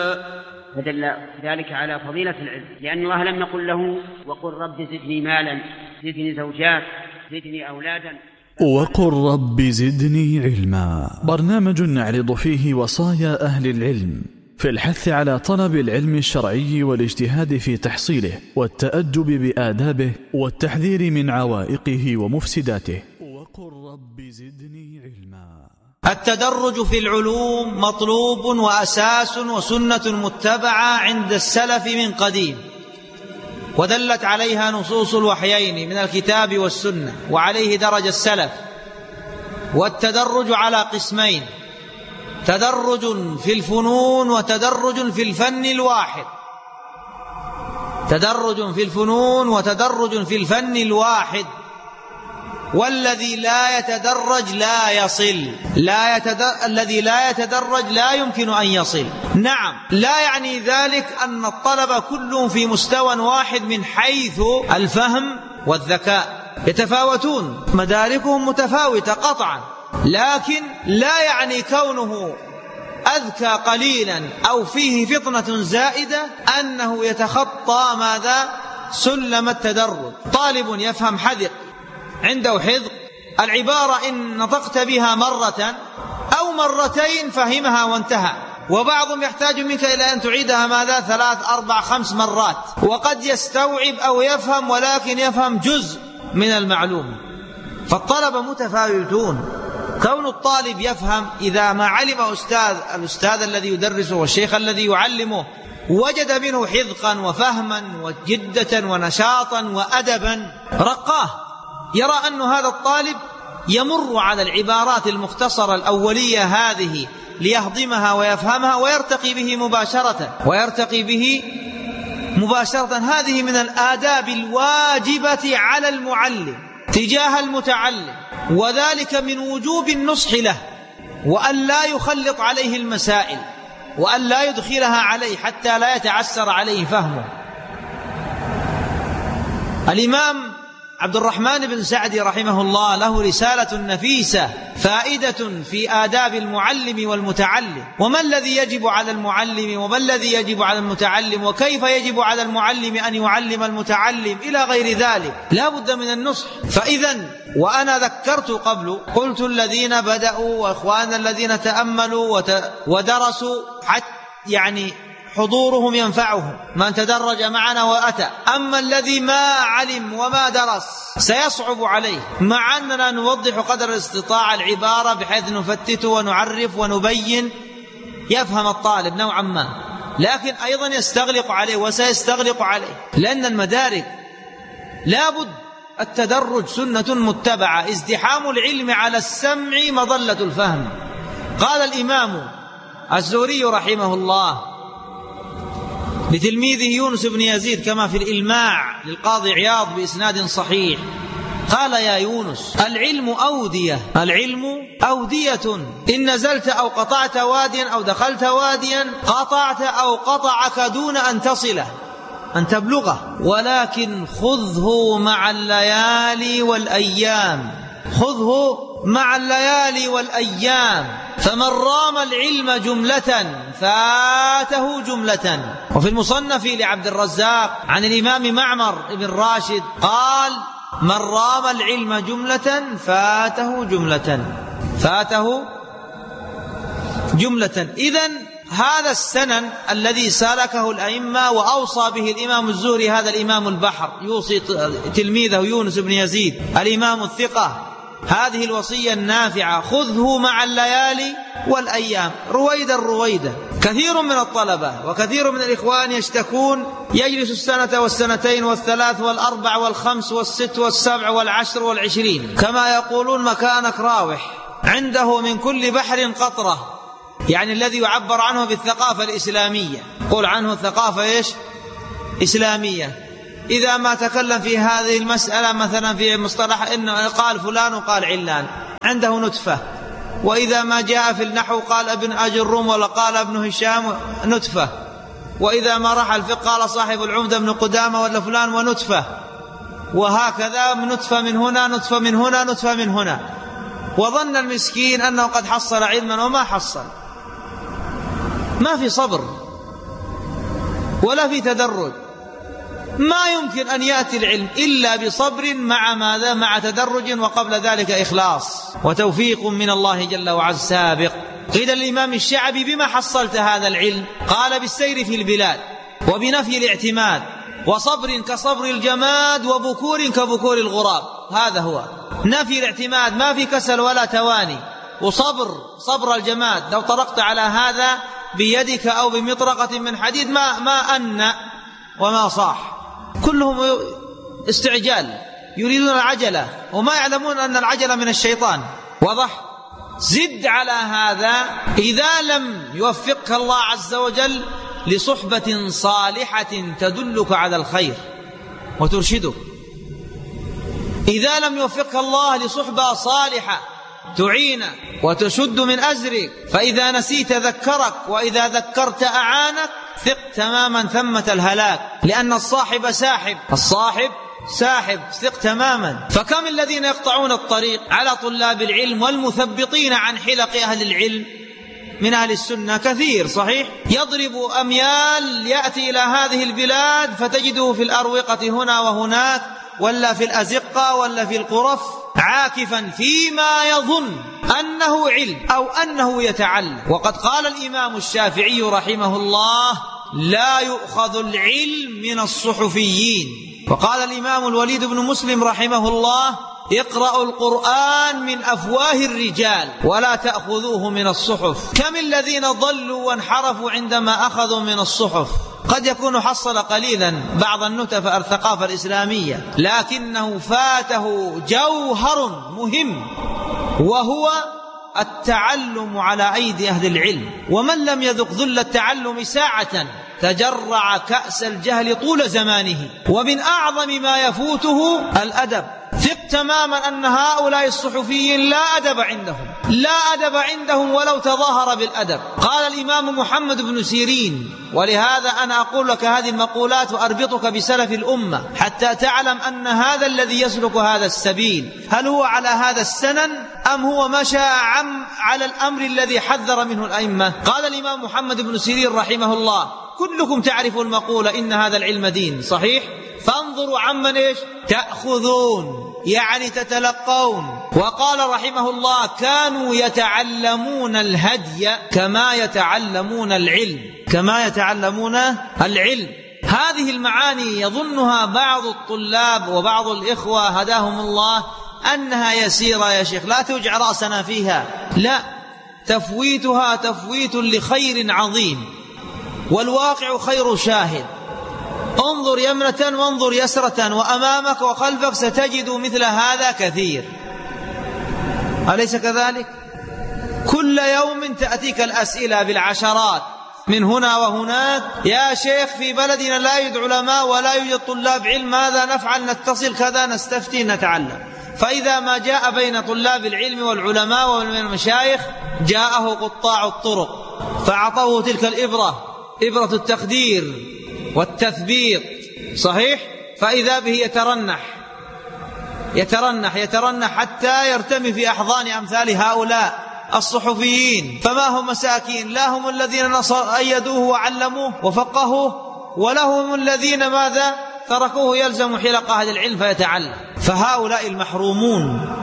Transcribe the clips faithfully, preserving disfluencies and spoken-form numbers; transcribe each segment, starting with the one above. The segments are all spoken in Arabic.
فدل ذلك على فضيلة العلم، لأن الله لم يقل له وقل رب زدني مالا، زدني زوجات، زدني أولادا. وقل رب زدني علما، برنامج نعرض فيه وصايا أهل العلم في الحث على طلب العلم الشرعي والاجتهاد في تحصيله والتأدب بآدابه والتحذير من عوائقه ومفسداته. وقل رب زدني علما. التدرج في العلوم مطلوب وأساس وسنة متبعة عند السلف من قديم، ودلت عليها نصوص الوحيين من الكتاب والسنة، وعليه درج السلف. والتدرج على قسمين: تدرج في الفنون وتدرج في الفن الواحد. تدرج في الفنون وتدرج في الفن الواحد. والذي لا يتدرج لا يصل، لا يتدرج الذي لا يتدرج لا يمكن أن يصل. نعم، لا يعني ذلك أن الطلبة كلهم في مستوى واحد من حيث الفهم والذكاء، يتفاوتون، مداركهم متفاوتة قطعا، لكن لا يعني كونه أذكى قليلا أو فيه فطنة زائدة أنه يتخطى ماذا؟ سلم التدرج. طالب يفهم حذق، عنده حذق، العبارة إن نطقت بها مرة أو مرتين فهمها وانتهى، وبعضهم يحتاج منك إلى أن تعيدها ماذا؟ ثلاث أربع خمس مرات، وقد يستوعب أو يفهم ولكن يفهم جزء من المعلومة. فالطلبة متفاوتون. كون الطالب يفهم إذا ما علم أستاذ الأستاذ الذي يدرسه والشيخ الذي يعلمه وجد منه حذقا وفهما وجدة ونشاطا وأدبا رقاه، يرى أن هذا الطالب يمر على العبارات المختصرة الأولية هذه ليهضمها ويفهمها ويرتقي به مباشرة ويرتقي به مباشرة. هذه من الآداب الواجبة على المعلم تجاه المتعلم، وذلك من وجوب النصح له، وأن لا يخلط عليه المسائل، وأن لا يدخلها عليه حتى لا يتعسر عليه فهمه. الإمام عبد الرحمن بن سعدي رحمه الله له رسالة نفيسة فائدة في آداب المعلم والمتعلم، وما الذي يجب على المعلم وما الذي يجب على المتعلم، وكيف يجب على المعلم أن يعلم المتعلم إلى غير ذلك. لا بد من النصح. فإذا وأنا ذكرت قبل قلت الذين بدأوا وإخواننا الذين تأملوا ودرسوا حتى يعني حضورهم ينفعهم، من تدرج معنا وأتى. أما الذي ما علم وما درس سيصعب عليه، مع أننا نوضح قدر الاستطاعة العبارة بحيث نفتت ونعرف ونبين يفهم الطالب نوعا ما، لكن أيضا يستغلق عليه وسيستغلق عليه، لأن المدارك لابد التدرج سنة متبعة. ازدحام العلم على السمع مظلة الفهم. قال الإمام الزهري رحمه الله لتلميذه يونس بن يزيد كما في الإلماع للقاضي عياض بإسناد صحيح، قال: يا يونس، العلم أودية، العلم أودية، إن نزلت أو قطعت واديا أو دخلت واديا قطعت أو قطعك دون أن تصله، أن تبلغه، ولكن خذه مع الليالي والأيام، خذه مع الليالي والأيام، فمن رام العلم جملة فاته جملة. وفي المصنف لعبد الرزاق عن الإمام معمر بن راشد قال: من رام العلم جملة فاته جملة، فاته جملة. إذن هذا السنن الذي سلكه الأئمة وأوصى به الإمام الزهري، هذا الإمام البحر يوصي تلميذه يونس بن يزيد الإمام الثقة هذه الوصية النافعة: خذه مع الليالي والأيام، رويدا رويدا. كثير من الطلبة وكثير من الإخوان يشتكون يجلس السنة والسنتين والثلاث والأربع والخمس والست والسبع والعشر والعشرين، كما يقولون مكانك راوح، عنده من كل بحر قطرة، يعني الذي يعبر عنه بالثقافة الإسلامية، قول عنه الثقافة إيش؟ إسلامية. إذا ما تكلم في هذه المسألة مثلا في مصطلح إنه قال فلان وقال علان، عنده نتفة. وإذا ما جاء في النحو قال ابن أجرم ولا قال ابن هشام نتفة. وإذا ما راح الفقه قال صاحب العمدة ابن قدامة ولا فلان ونتفة. وهكذا نتفة من هنا نتفة من هنا نتفة من هنا. وظن المسكين أنه قد حصل علما وما حصل. ما في صبر، ولا في تدرج. ما يمكن أن يأتي العلم إلا بصبر مع ماذا؟ مع تدرج، وقبل ذلك إخلاص وتوفيق من الله جل وعز سابق. قيل الإمام الشعبي: بما حصلت هذا العلم؟ قال: بالسير في البلاد، وبنفي الاعتماد، وصبر كصبر الجماد، وبكور كبكور الغراب. هذا هو نفي الاعتماد، ما في كسل ولا تواني، وصبر صبر الجماد. لو طرقت على هذا بيدك أو بمطرقة من حديد ما ما أن وما صاح. كلهم استعجال، يريدون العجلة وما يعلمون أن العجلة من الشيطان. واضح؟ زد على هذا إذا لم يوفقك الله عز وجل لصحبة صالحة تدلك على الخير وترشدك، إذا لم يوفقك الله لصحبة صالحة تعينك وتشد من أزرك، فإذا نسيت ذكرك، وإذا ذكرت أعانك، ثق تماما ثمة الهلاك، لأن الصاحب ساحب، الصاحب ساحب، ثق تماما. فكم الذين يقطعون الطريق على طلاب العلم والمثبطين عن حلق أهل العلم من أهل السنة كثير، صحيح؟ يضرب أميال يأتي إلى هذه البلاد فتجده في الأروقة هنا وهناك، ولا في الأزقة، ولا في القرف، عاكفا فيما يظن أنه علم أو أنه يتعلم. وقد قال الإمام الشافعي رحمه الله: لا يؤخذ العلم من الصحفيين. وقال الإمام الوليد بن مسلم رحمه الله: اقرأوا القرآن من أفواه الرجال ولا تأخذوه من الصحف. كم الذين ضلوا وانحرفوا عندما أخذوا من الصحف. قد يكون حصل قليلا بعض النتف الثقافة الإسلامية، لكنه فاته جوهر مهم، وهو التعلم على أيدي أهل العلم. ومن لم يذق ذل التعلم ساعة تجرع كأس الجهل طول زمانه. ومن أعظم ما يفوته الأدب. ثق تماما أن هؤلاء الصحفيين لا أدب عندهم، لا أدب عندهم ولو تظاهر بالأدب. قال الإمام محمد بن سيرين، ولهذا أنا أقول لك هذه المقولات وأربطك بسلف الأمة حتى تعلم أن هذا الذي يسلك هذا السبيل هل هو على هذا السنن أم هو مشى عم على الأمر الذي حذر منه الأئمة. قال الإمام محمد بن سيرين رحمه الله: كلكم تعرف المقولة إن هذا العلم دين، صحيح؟ فانظروا عمن إيش تأخذون، يعني تتلقون. وقال رحمه الله: كانوا يتعلمون الهدي كما يتعلمون العلم، كما يتعلمون العلم. هذه المعاني يظنها بعض الطلاب وبعض الإخوة هداهم الله أنها يسيرة يا شيخ، لا توجع رأسنا فيها، لا، تفويتها تفويت لخير عظيم، والواقع خير شاهد. انظر يمنة وانظر يسرة، وأمامك وخلفك ستجد مثل هذا كثير، أليس كذلك؟ كل يوم تأتيك الأسئلة بالعشرات من هنا وهناك: يا شيخ في بلدنا لا يوجد علماء ولا يوجد طلاب علم، ماذا نفعل؟ نتصل كذا، نستفتي، نتعلم. فإذا ما جاء بين طلاب العلم والعلماء والمشايخ جاءه قطاع الطرق فأعطوه تلك الإبرة، إبرة التخدير والتثبيط، صحيح؟ فإذا به يترنح يترنح يترنح حتى يرتمي في أحضان أمثال هؤلاء الصحفيين. فما هم مساكين، لا هم الذين أيدوه وعلموه وفقهوه، ولا هم الذين ماذا تركوه يلزم حلق أهل العلم فيتعلم. فهؤلاء المحرومون،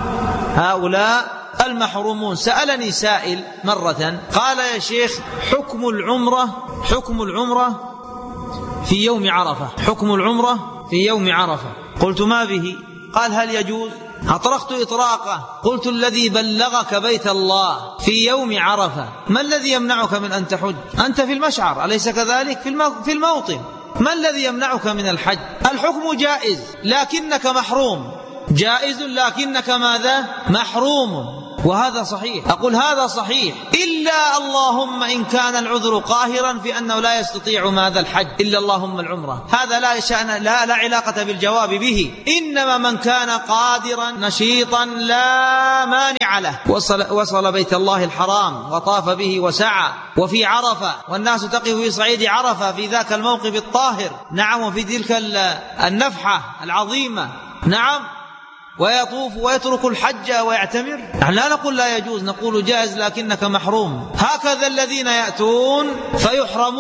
هؤلاء المحرومون. سألني سائل مرة قال: يا شيخ حكم العمرة حكم العمرة في يوم عرفة، حكم العمرة في يوم عرفة. قلت: ما به؟ قال: هل يجوز؟ أطرقت إطراقه، قلت: الذي بلغك بيت الله في يوم عرفة، ما الذي يمنعك من أن تحج؟ أنت في المشعر، أليس كذلك؟ في الموطن، ما الذي يمنعك من الحج؟ الحكم جائز لكنك محروم، جائز لكنك ماذا؟ محروم. وهذا صحيح، أقول هذا صحيح، إلا اللهم إن كان العذر قاهرا في أنه لا يستطيع ماذا الحج، إلا اللهم العمرة، هذا لا شأن، لا, لا علاقة بالجواب به. إنما من كان قادرا نشيطا لا مانع له، وصل, وصل بيت الله الحرام وطاف به وسعى، وفي عرفة والناس تقف في صعيد عرفة في ذاك الموقف الطاهر، نعم، وفي تلك النفحة العظيمة، نعم، ويطوف ويترك الحج ويعتمر. لا نقول لا يجوز، نقول جائز لكنك محروم. هكذا الذين يأتون فيحرمون،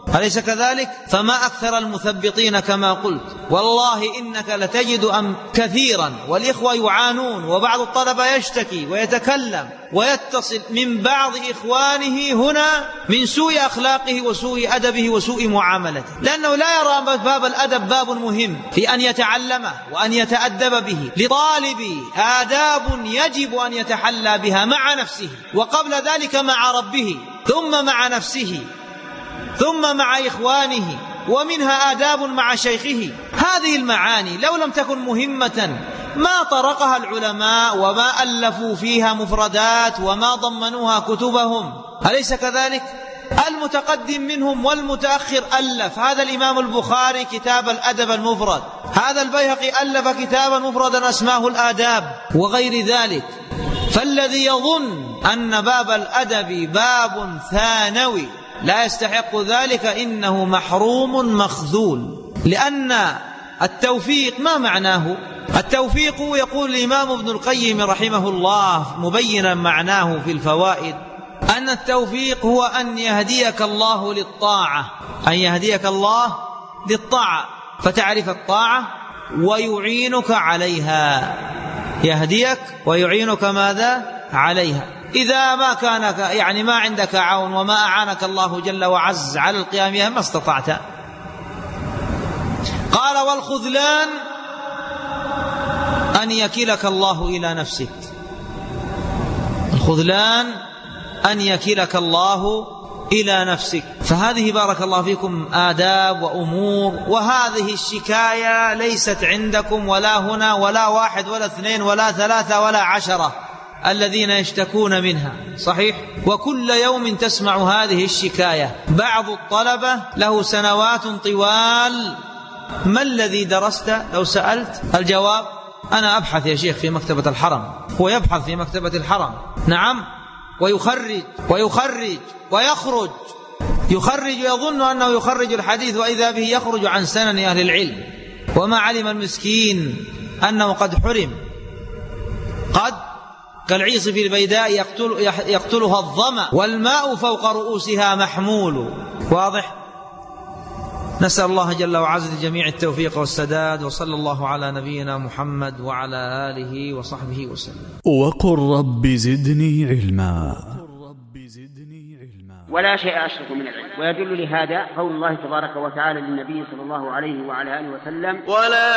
أليس كذلك؟ فما أكثر المثبطين كما قلت. والله إنك لتجد أم كثيرا والإخوة يعانون، وبعض الطلبة يشتكي ويتكلم ويتصل من بعض إخوانه هنا من سوء أخلاقه وسوء أدبه وسوء معاملته، لأنه لا يرى باب الأدب باب مهم في أن يتعلمه وأن يتأدب به. لطالب آداب يجب أن يتحلى بها مع نفسه، وقبل ذلك مع ربه، ثم مع نفسه، ثم مع إخوانه، ومنها آداب مع شيخه. هذه المعاني لو لم تكن مهمة ما طرقها العلماء وما ألفوا فيها مفردات وما ضمنوها كتبهم. أليس كذلك؟ المتقدم منهم والمتأخر ألف. هذا الإمام البخاري كتاب الأدب المفرد، هذا البيهقي ألف كتابا مفردا أسماه الآداب، وغير ذلك. فالذي يظن أن باب الأدب باب ثانوي لا يستحق ذلك إنه محروم مخذول. لأن التوفيق ما معناه؟ التوفيق يقول الإمام ابن القيم رحمه الله مبينا معناه في الفوائد أن التوفيق هو أن يهديك الله للطاعة، أن يهديك الله للطاعة فتعرف الطاعة ويعينك عليها، يهديك ويعينك ماذا؟ عليها. إذا ما كانك يعني ما عندك عون وما أعانك الله جل وعز على القيام بها ما استطعت. قال والخذلان أن يكلك الله إلى نفسك، الخذلان أن يكلك الله إلى نفسك. فهذه بارك الله فيكم آداب وأمور، وهذه الشكاية ليست عندكم ولا هنا ولا واحد ولا اثنين ولا ثلاثة ولا عشرة الذين يشتكون منها، صحيح؟ وكل يوم تسمع هذه الشكاية. بعض الطلبة له سنوات طوال، ما الذي درست لو سألت؟ الجواب أنا أبحث يا شيخ في مكتبة الحرم. هو يبحث في مكتبة الحرم، نعم، ويخرج ويخرج ويخرج يخرج يظن أنه يخرج الحديث وإذا به يخرج عن سنن أهل العلم، وما علم المسكين أنه قد حرم، قد كالعيص في البيداء يقتل يقتلها الظمأ والماء فوق رؤوسها محمول. واضح؟ نسأل الله جل وعز لجميع التوفيق والسداد، وصلى الله على نبينا محمد وعلى آله وصحبه وسلم. وقل رب زدني علما. ولا شيء أشرك من العلم. ويدل لهذا قول الله تبارك وتعالى للنبي صلى الله عليه وعلى آله وسلم: ولا